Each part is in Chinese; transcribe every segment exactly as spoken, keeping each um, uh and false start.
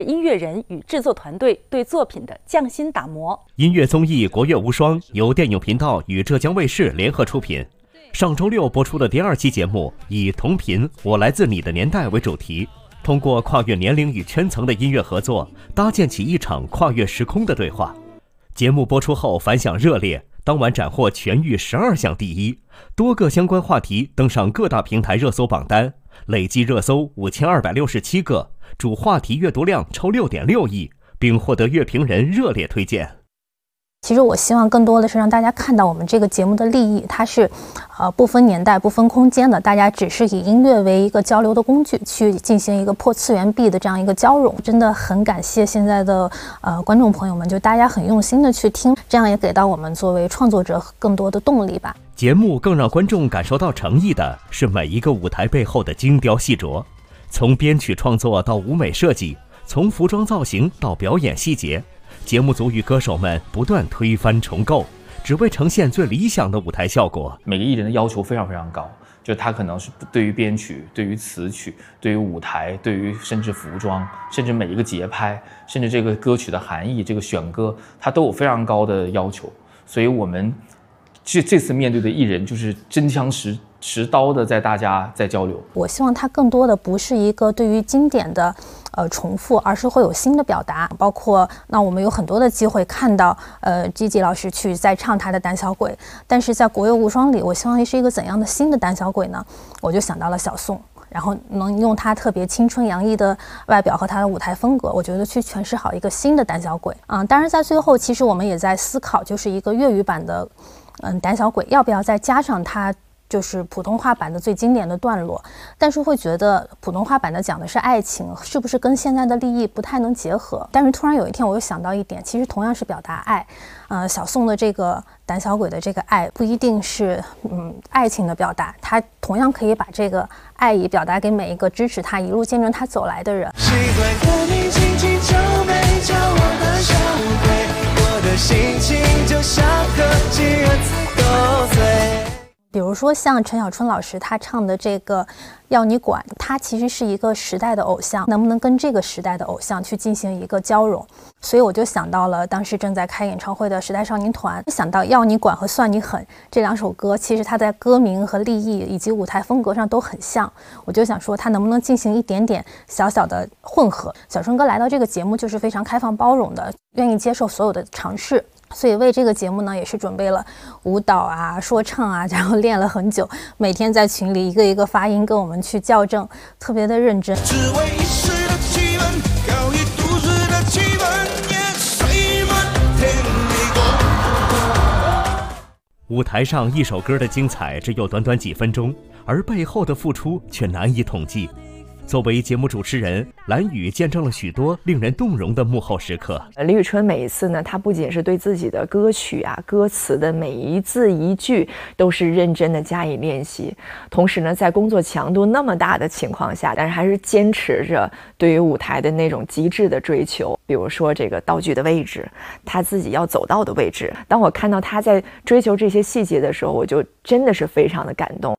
音乐人与制作团队对作品的匠心打磨。 音乐综艺《国乐无双》由电影频道与浙江卫视联合出品。上周六播出的第二期节目以“同频，我来自你的年代”为主题，通过跨越年龄与圈层的音乐合作，搭建起一场跨越时空的对话。节目播出后反响热烈，当晚斩获全域十二项第一，多个相关话题登上各大平台热搜榜单，累计热搜五千二百六十七个，主话题阅读量超六点六亿，并获得乐评人热烈推荐。 其实我希望更多的是让大家看到我们这个节目的利益，它是呃不分年代不分空间的，大家只是以音乐为一个交流的工具，去进行一个破次元壁的这样一个交融。真的很感谢现在的呃观众朋友们，就大家很用心的去听，这样也给到我们作为创作者更多的动力吧。 节目更让观众感受到诚意的是每一个舞台背后的精雕细琢，从编曲创作到舞美设计，从服装造型到表演细节，节目组与歌手们不断推翻重构，只为呈现最理想的舞台效果。 每个艺人的要求非常非常高，就他可能是对于编曲、对于词曲、对于舞台、对于甚至服装，甚至每一个节拍，甚至这个歌曲的含义、这个选歌，他都有非常高的要求。所以我们这这次面对的艺人就是真枪实持刀的在大家在交流。 我希望它更多的不是一个对于经典的呃重复，而是会有新的表达。包括那我们有很多的机会看到呃 Gigi 老师去在唱他的胆小鬼，但是在国乐无双里，我希望是一个怎样的新的胆小鬼呢？我就想到了小宋，然后能用他特别青春洋溢的外表和他的舞台风格，我觉得去诠释好一个新的胆小鬼。嗯，当然在最后，其实我们也在思考，就是一个粤语版的嗯胆小鬼，要不要再加上他就是普通话版的最经典的段落，但是会觉得普通话版的讲的是爱情，是不是跟现在的利益不太能结合？但是突然有一天我又想到一点，其实同样是表达爱，呃，小宋的这个胆小鬼的这个爱不一定是嗯爱情的表达，他同样可以把这个爱意表达给每一个支持他一路见证他走来的人。习惯跟你紧紧皱眉交往的小鬼，我的心情就像喝几人子都醉。比如说像陈小春老师他唱的这个要你管，他其实是一个时代的偶像，能不能跟这个时代的偶像去进行一个交融？所以我就想到了当时正在开演唱会的时代少年团，想到要你管和算你狠这两首歌，其实它在歌名和立意以及舞台风格上都很像，我就想说他能不能进行一点点小小的混合。小春哥来到这个节目就是非常开放包容的，愿意接受所有的尝试，所以为这个节目呢也是准备了舞蹈啊说唱啊，然后练了很久，每天在群里一个一个发音跟我们去校正，特别的认真。只为一时的气氛，搞一都市的气氛，也谁们天地过。 舞台上一首歌的精彩只有短短几分钟，而背后的付出却难以统计。作为节目主持人，蓝宇见证了许多令人动容的幕后时刻。 李宇春每一次呢，她不仅是对自己的歌曲啊、歌词的每一字一句都是认真的加以练习，同时呢，在工作强度那么大的情况下，但是还是坚持着对于舞台的那种极致的追求。比如说这个道具的位置，他自己要走到的位置。当我看到他在追求这些细节的时候，我就真的是非常的感动。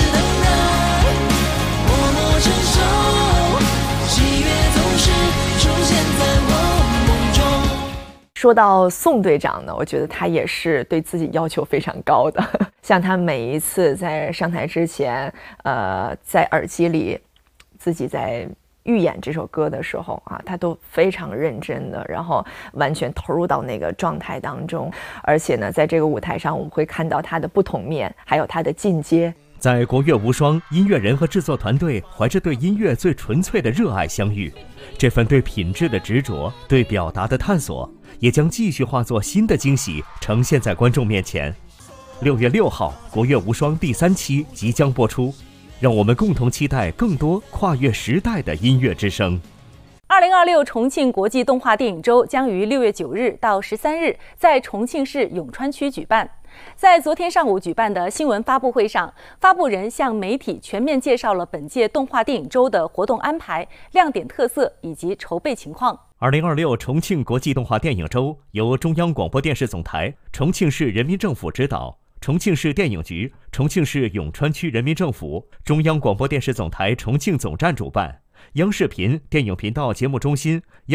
说到宋队长呢，我觉得他也是对自己要求非常高的。像他每一次在上台之前，呃，在耳机里自己在预演这首歌的时候啊，他都非常认真的，然后完全投入到那个状态当中。而且呢，在这个舞台上，我们会看到他的不同面，还有他的进阶。 在国乐无双，音乐人和制作团队怀着对音乐最纯粹的热爱相遇，这份对品质的执着，对表达的探索，也将继续化作新的惊喜呈现在观众面前。六月六号，国乐无双第三期即将播出，让我们共同期待更多跨越时代的音乐之声。 二零二六重庆国际动画电影周将于六月九日到十三日在重庆市永川区举办。在昨天上午举办的新闻发布会上，发布人向媒体全面介绍了本届动画电影周的活动安排、亮点特色以及筹备情况。 二零二六重庆国际动画电影周由中央广播电视总台、重庆市人民政府指导，重庆市电影局、重庆市永川区人民政府、中央广播电视总台重庆总站主办，央视频电影频道节目中心。